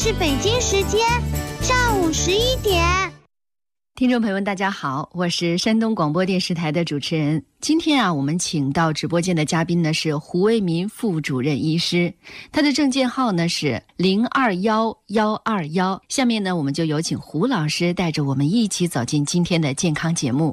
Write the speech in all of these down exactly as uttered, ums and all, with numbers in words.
是北京时间上午十一点。 听众朋友们大家好，我是山东广播电视台的主持人。今天啊，我们请到直播间的嘉宾呢是胡为民副主任医师，他的证件号呢是零二幺幺二幺。下面呢，我们就有请胡老师带着我们一起走进今天的健康节目。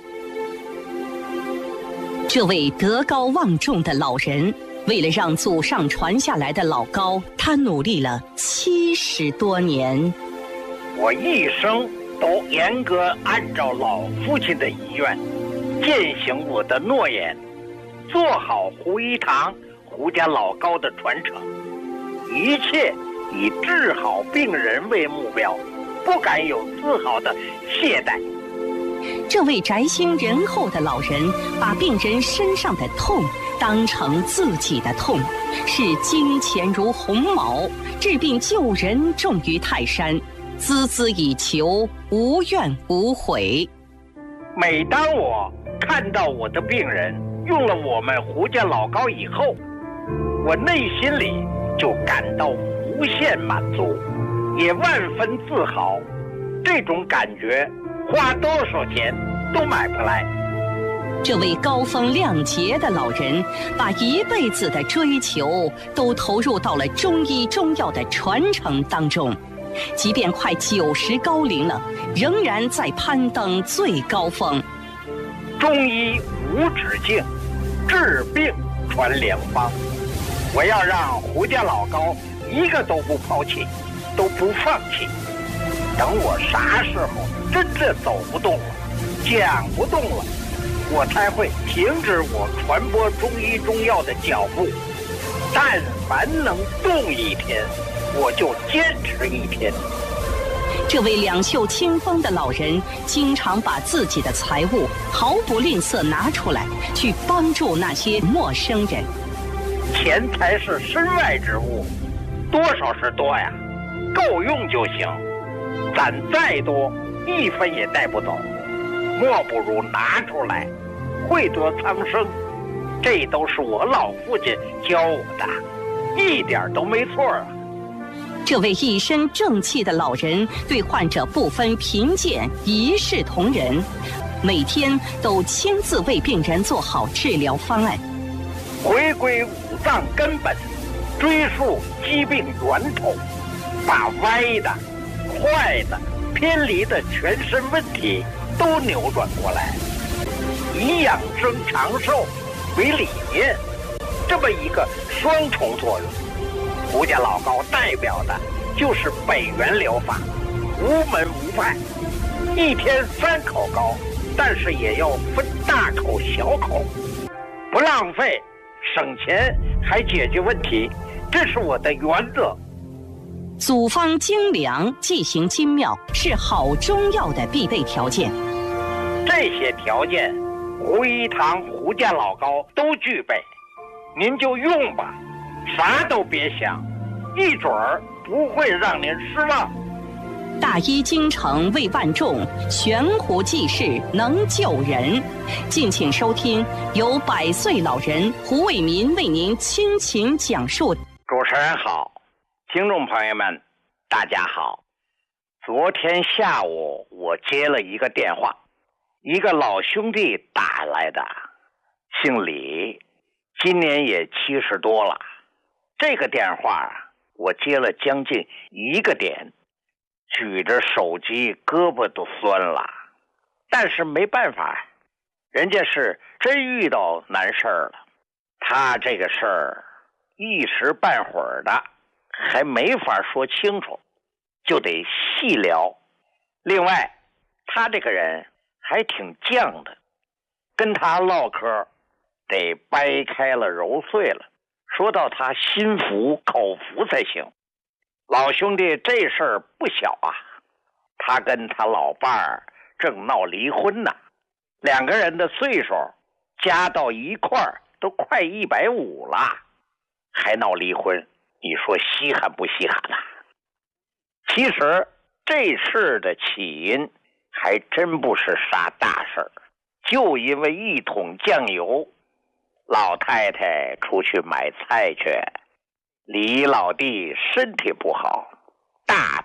这位德高望重的老人，为了让祖上传下来的老高，他努力了七十多年。 我一生都严格按照老父亲的遗愿，践行我的诺言，做好胡一堂、胡家老高的传承，一切以治好病人为目标，不敢有丝毫的懈怠。 这位宅心仁厚的老人，把病人身上的痛当成自己的痛，视金钱如鸿毛，治病救人重于泰山，孜孜以求，无怨无悔。 每当我看到我的病人用了我们胡家老高以后，我内心里就感到无限满足，也万分自豪。这种感觉花多少钱都买不来。 这位高风亮节的老人，把一辈子的追求都投入到了中医中药的传承当中，即便快九十高龄了，仍然在攀登最高峰。 中医无止境，治病传良方。我要让胡家老高一个都不抛弃，都不放弃。等我啥时候真正走不动了，讲不动了，我才会停止我传播中医中药的脚步。但凡能动一天，我就坚持一天。 这位两袖清风的老人，经常把自己的财物毫不吝啬拿出来，去帮助那些陌生人。 钱财是身外之物，多少是多呀，够用就行。攒再多，一分也带不走，莫不如拿出来，惠得苍生。这都是我老父亲教我的，一点都没错啊。 这位一身正气的老人，对患者不分贫贱，一视同仁，每天都亲自为病人做好治疗方案， 回归五脏根本，追溯疾病源头，把歪的、坏的、偏离的全身问题都扭转过来，以养生长寿为理念，这么一个双重作用。胡家老高代表的就是北元疗法，无门无派，一天三口高，但是也要分大口小口，不浪费，省钱还解决问题，这是我的原则。 组方精良，剂型精妙，是好中药的必备条件。 这些条件，胡一堂、胡家老高都具备，您就用吧，啥都别想，一准儿不会让您失望。 大医精诚为万众，悬壶济世能救人。敬请收听由百岁老人胡为民为您倾情讲述。 主持人好，听众朋友们大家好。昨天下午我接了一个电话，一个老兄弟打来的，姓李，今年也七十多了。这个电话我接了将近一个点，举着手机胳膊都酸了，但是没办法，人家是真遇到难事儿了。他这个事儿一时半会儿的还没法说清楚，就得细聊。另外他这个人还挺犟的，跟他唠嗑得掰开了揉碎了，说到他心服口服才行。老兄弟这事儿不小啊，他跟他老伴儿正闹离婚呢，两个人的岁数加到一块儿都快一百五了，还闹离婚，你说稀罕不稀罕啊？其实这事的起因还真不是啥大事儿，就因为一桶酱油，老太太出去买菜去，李老弟身体不好，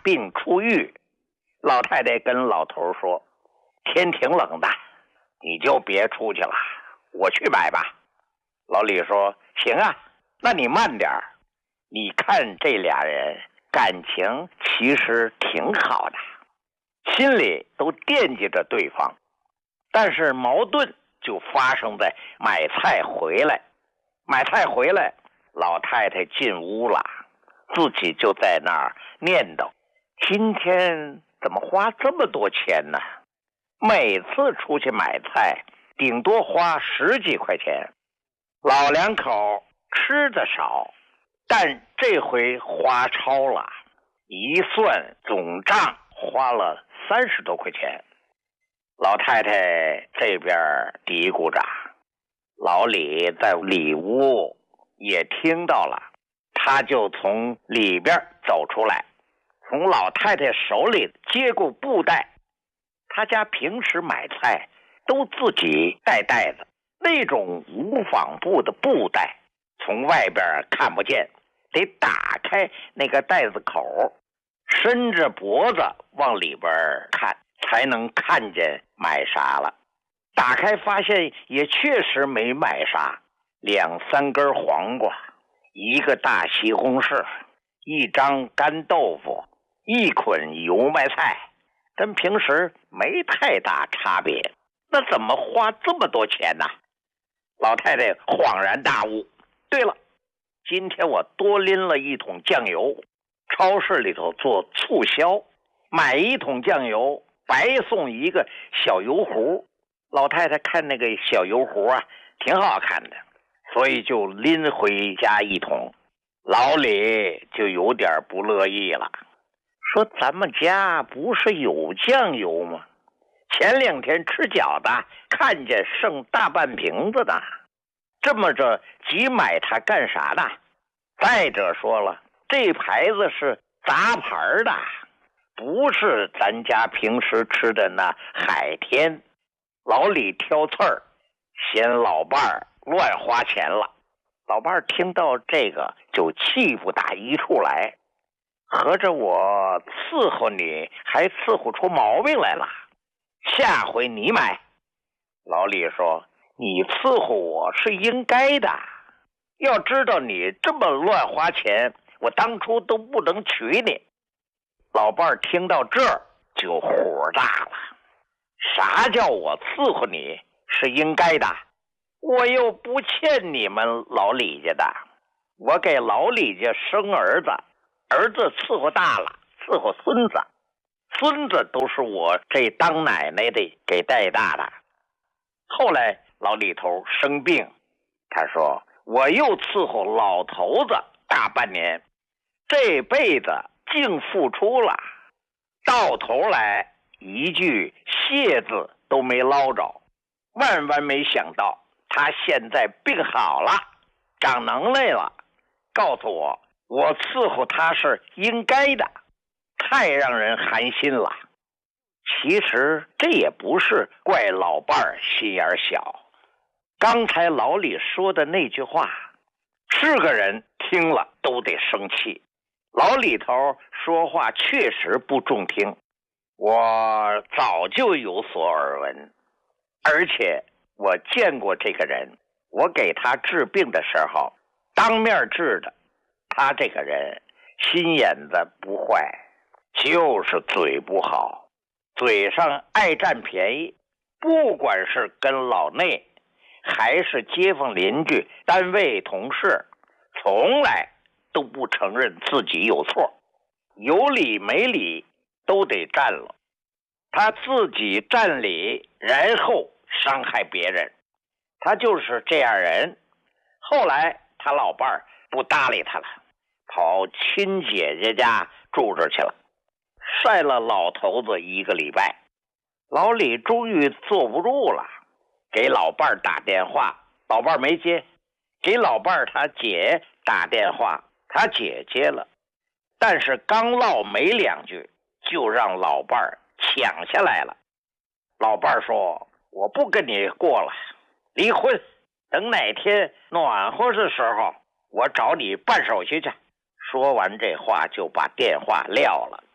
病初愈。老太太跟老头说，天挺冷的，你就别出去了，我去买吧。老李说，行啊，那你慢点儿。你看这俩人感情其实挺好的，心里都惦记着对方，但是矛盾就发生在买菜回来。买菜回来，老太太进屋了，自己就在那儿念叨，今天怎么花这么多钱呢？每次出去买菜顶多花十几块钱，老两口吃的少，但这回花超了，一算总账花了三十多块钱。老太太这边嘀咕着，老李在里屋也听到了，他就从里边走出来，从老太太手里接过布袋。他家平时买菜都自己带袋子，那种无纺布的布袋从外边看不见，得打开那个袋子口，伸着脖子往里边看，才能看见买啥了。打开发现也确实没买啥，两三根黄瓜，一个大西红柿，一张干豆腐，一捆油麦菜，跟平时没太大差别。那怎么花这么多钱呢？老太太恍然大悟，对了，今天我多拎了一桶酱油，超市里头做促销，买一桶酱油白送一个小油壶。老太太看那个小油壶啊挺好看的，所以就拎回家一桶。老李就有点不乐意了，说咱们家不是有酱油吗？前两天吃饺子看见剩大半瓶子的，这么着急买它干啥呢？再者说了，这牌子是杂牌的，不是咱家平时吃的那海天。老李挑刺儿，嫌老伴儿乱花钱了。老伴儿听到这个就气不打一处来，合着我伺候你还伺候出毛病来了，下回你买。老李说，你伺候我是应该的，要知道你这么乱花钱，我当初都不能娶你。老伴儿听到这儿就火大了，啥叫我伺候你是应该的？我又不欠你们老李家的，我给老李家生儿子，儿子伺候大了，伺候孙子，孙子都是我这当奶奶的给带大的。后来老李头生病，他说我又伺候老头子大半年，这辈子净付出了，到头来一句谢字都没捞着。万万没想到他现在病好了，长能耐了，告诉我我伺候他是应该的，太让人寒心了。其实这也不是怪老伴儿心眼小，刚才老李说的那句话，是个人听了都得生气。老李头说话确实不中听，我早就有所耳闻，而且我见过这个人，我给他治病的时候当面治的。他这个人心眼子不坏，就是嘴不好，嘴上爱占便宜，不管是跟老内还是街坊邻居单位同事，从来都不承认自己有错，有理没理都得占了。他自己占理，然后伤害别人，他就是这样人。后来他老伴儿不搭理他了，跑亲姐姐家住着去了，晒了老头子一个礼拜。老李终于坐不住了，给老伴儿打电话，老伴儿没接，给老伴儿他姐打电话，他姐接了，但是刚唠没两句，就让老伴儿抢下来了。老伴儿说，我不跟你过了，离婚，等哪天暖和的时候我找你办手续去。说完这话就把电话撂了。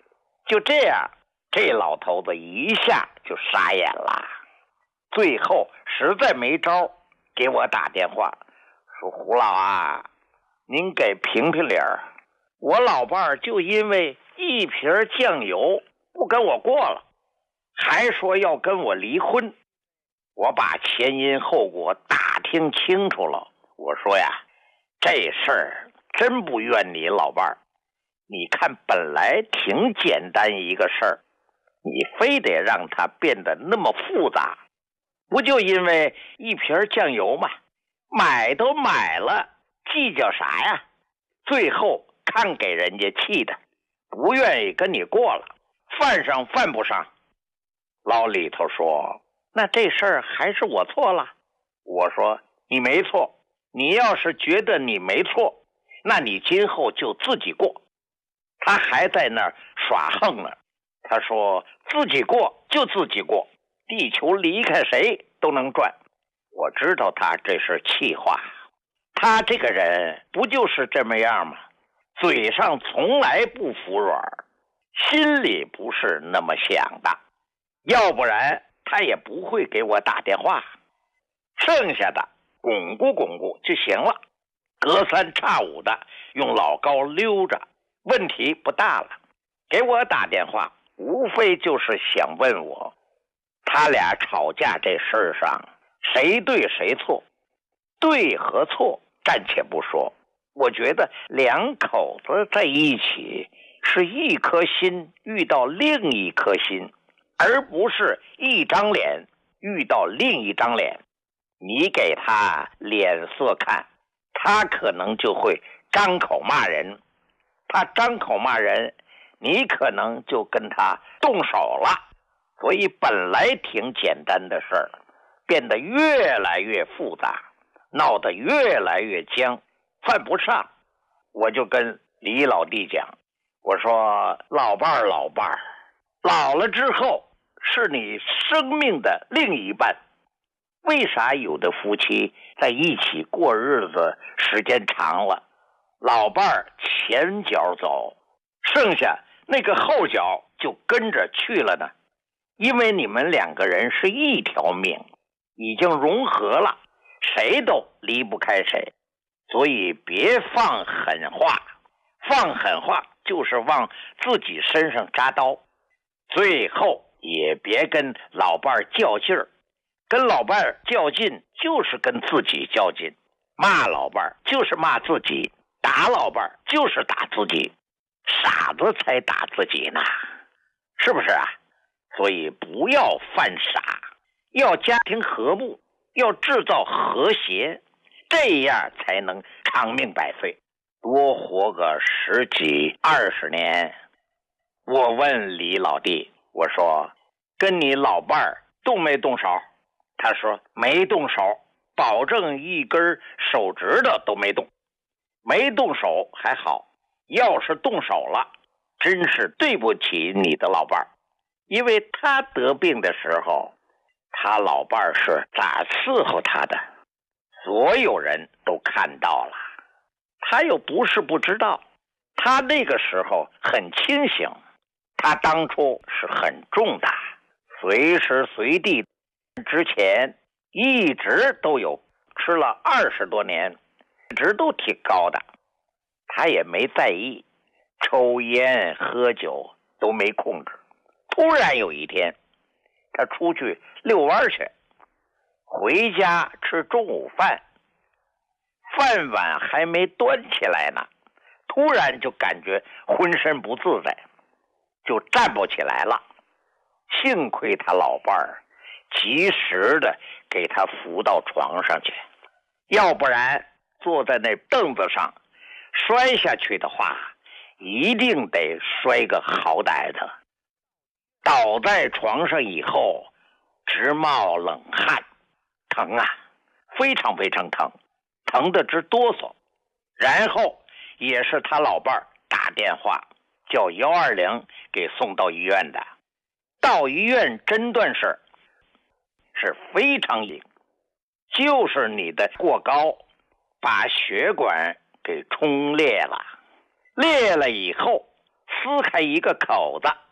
就这样，这老头子一下就傻眼了。最后实在没招，给我打电话说：“胡老啊，您给评评理儿，我老伴儿就因为一瓶酱油不跟我过了，还说要跟我离婚。我把前因后果打听清楚了，我说呀，这事儿真不怨你老伴儿。你看本来挺简单一个事儿，你非得让它变得那么复杂，不就因为一瓶酱油吗？买都买了，计较啥呀？最后看给人家气的，不愿意跟你过了，犯上犯不上。”老李头说：“那这事儿还是我错了。”我说：“你没错，你要是觉得你没错，那你今后就自己过。”他还在那儿耍横呢。他说：“自己过就自己过，地球离开谁都能转。”我知道他这是气话，他这个人不就是这么样吗？嘴上从来不服软，心里不是那么想的，要不然他也不会给我打电话。剩下的巩固巩固就行了，隔三差五的用老高溜着，问题不大了。给我打电话无非就是想问我，他俩吵架这事儿上谁对谁错。对和错暂且不说，我觉得两口子在一起是一颗心遇到另一颗心，而不是一张脸遇到另一张脸。你给他脸色看，他可能就会张口骂人，他张口骂人，你可能就跟他动手了。所以本来挺简单的事儿，变得越来越复杂，闹得越来越僵，犯不上。我就跟李老弟讲，我说老伴儿老伴儿，老了之后是你生命的另一半。为啥有的夫妻在一起过日子时间长了，老伴儿前脚走，剩下那个后脚就跟着去了呢？因为你们两个人是一条命，已经融合了，谁都离不开谁。所以别放狠话，放狠话就是往自己身上扎刀。最后也别跟老伴儿较劲儿，跟老伴儿较劲就是跟自己较劲，骂老伴儿就是骂自己，打老伴儿就是打自己，傻子才打自己呢，是不是啊？所以不要犯傻，要家庭和睦，要制造和谐，这样才能长命百岁，多活个十几二十年。我问李老弟，我说跟你老伴儿动没动手？他说没动手，保证一根手指头都没动。没动手还好，要是动手了，真是对不起你的老伴儿。因为他得病的时候，他老伴儿是咋伺候他的，所有人都看到了。他又不是不知道，他那个时候很清醒，他当初是很重的，随时随地之前一直都有，吃了二十多年，一直都挺高的，他也没在意，抽烟喝酒都没控制。突然有一天，他出去遛弯去，回家吃中午饭，饭碗还没端起来呢，突然就感觉浑身不自在，就站不起来了。幸亏他老伴儿及时的给他扶到床上去，要不然坐在那凳子上摔下去的话，一定得摔个好歹的。倒在床上以后直冒冷汗，疼啊，非常非常疼，疼得直哆嗦。然后也是他老伴儿打电话叫一二零给送到医院的。到医院诊断是是非常严，就是你的过高把血管给冲裂了，裂了以后撕开一个口子，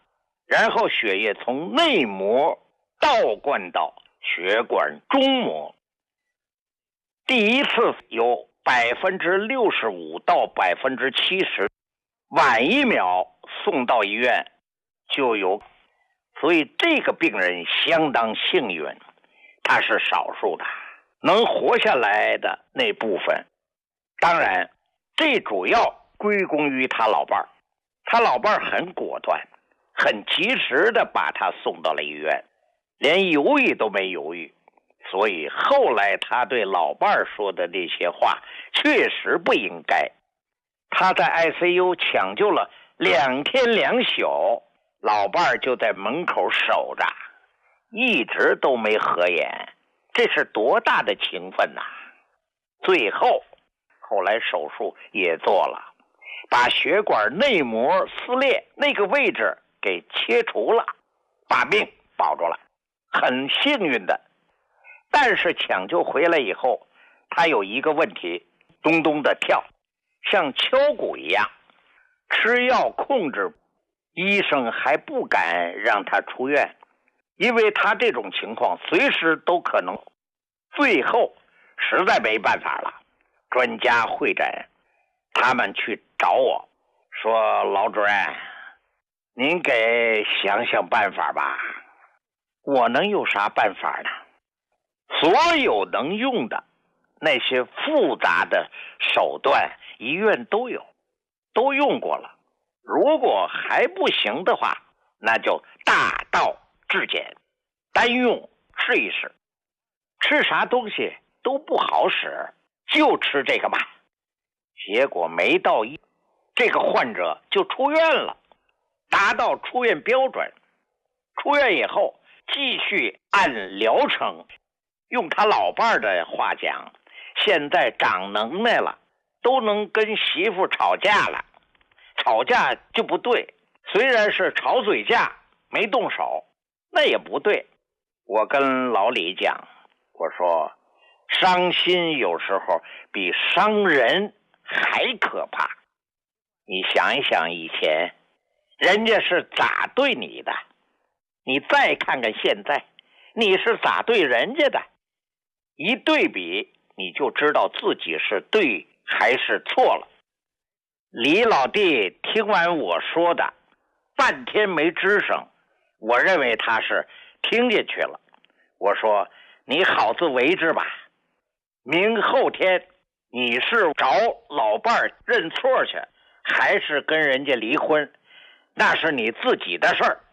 然后血液从内膜倒灌到血管中膜。第一次有百分之六十五到百分之七十，晚一秒送到医院就有，所以这个病人相当幸运，他是少数的，能活下来的那部分。当然，这主要归功于他老伴儿，他老伴儿很果断，很及时的把他送到了医院，连犹豫都没犹豫。所以后来他对老伴儿说的那些话确实不应该。他在 I C U 抢救了两天两宿，老伴儿就在门口守着，一直都没合眼，这是多大的情分呐！最后后来手术也做了，把血管内膜撕裂那个位置给切除了，把命保住了，很幸运的。但是抢救回来以后，他有一个问题，咚咚的跳，像敲鼓一样，吃药控制，医生还不敢让他出院，因为他这种情况随时都可能。最后实在没办法了，专家会诊，他们去找我说，老主任，您给想想办法吧。我能有啥办法呢？所有能用的那些复杂的手段，医院都有，都用过了。如果还不行的话，那就大道至简，单用试一试。吃啥东西都不好使，就吃这个吧。结果没到一，这个患者就出院了，达到出院标准。出院以后，继续按疗程。用他老伴儿的话讲，现在长能耐了，都能跟媳妇吵架了。吵架就不对，虽然是吵嘴架，没动手，那也不对。我跟老李讲，我说伤心有时候比伤人还可怕。你想一想以前人家是咋对你的，你再看看现在你是咋对人家的，一对比你就知道自己是对还是错了。李老弟听完我说的半天没吱声，我认为他是听进去了。我说你好自为之吧，明后天你是找老伴儿认错去，还是跟人家离婚，那是你自己的事儿。